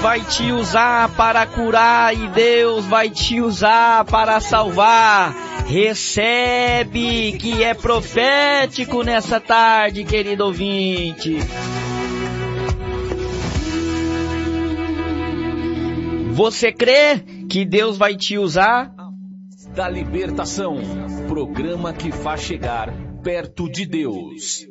vai te usar para curar e Deus vai te usar para salvar. Recebe que é profético nessa tarde, querido ouvinte. Você crê que Deus vai te usar? Da Libertação, programa que faz chegar perto de Deus.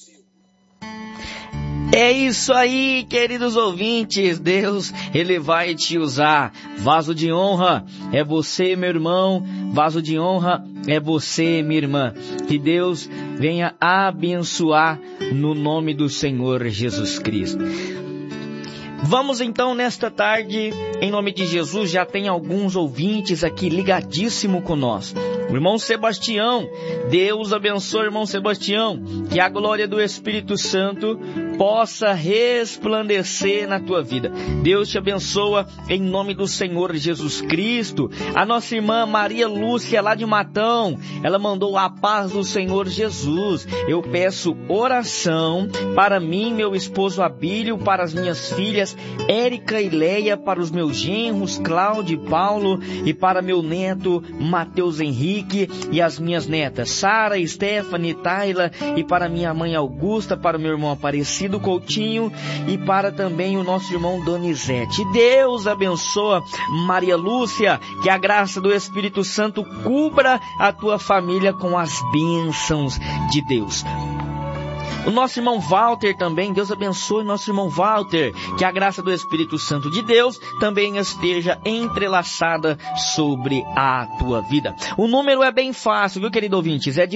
É isso aí, queridos ouvintes. Deus, Ele vai te usar. Vaso de honra é você, meu irmão. Vaso de honra é você, minha irmã. Que Deus venha abençoar no nome do Senhor Jesus Cristo. Vamos então nesta tarde, em nome de Jesus, já tem alguns ouvintes aqui ligadíssimo conosco. O irmão Sebastião, Deus abençoe, irmão Sebastião, que a glória do Espírito Santo possa resplandecer na tua vida. Deus te abençoa em nome do Senhor Jesus Cristo. A nossa irmã Maria Lúcia, lá de Matão, ela mandou a paz do Senhor Jesus. Eu peço oração para mim, meu esposo Abílio, para as minhas filhas Érica e Leia, para os meus genros Cláudio e Paulo, e para meu neto Mateus Henrique e as minhas netas Sara, Stephanie, Tayla, e para minha mãe Augusta, para o meu irmão Aparecido Coutinho e para também o nosso irmão Donizete. Deus abençoa Maria Lúcia, que a graça do Espírito Santo cubra a tua família com as bênçãos de Deus. O nosso irmão Walter também, Deus abençoe nosso irmão Walter, que a graça do Espírito Santo de Deus também esteja entrelaçada sobre a tua vida. O número é bem fácil, viu, querido ouvintes? É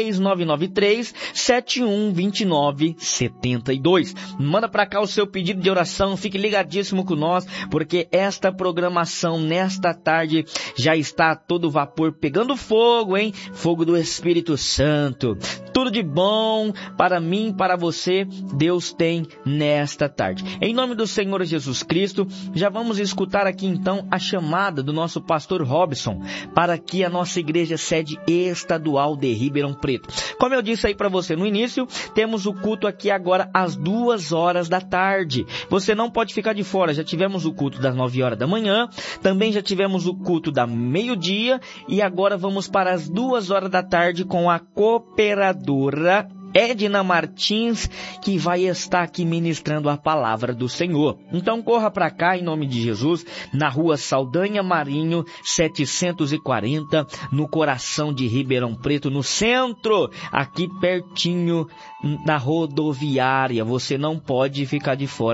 16993-712972. Manda pra cá o seu pedido de oração, fique ligadíssimo com nós, porque esta programação nesta tarde já está a todo vapor pegando fogo, hein? Fogo do Espírito Santo. Tudo de bom para mim, para você, Deus tem nesta tarde. Em nome do Senhor Jesus Cristo, já vamos escutar aqui então a chamada do nosso pastor Robson para que a nossa igreja sede estadual de Ribeirão Preto. Como eu disse aí para você no início, temos o culto aqui agora às 2h da tarde. Você não pode ficar de fora, já tivemos o culto das 9h da manhã, também já tivemos o culto da meio-dia e agora vamos para as 2h da tarde com a cooperadora Edna Martins, que vai estar aqui ministrando a palavra do Senhor. Então corra para cá em nome de Jesus, na rua Saldanha Marinho 740, no coração de Ribeirão Preto, no centro, aqui pertinho da rodoviária. Você não pode ficar de fora.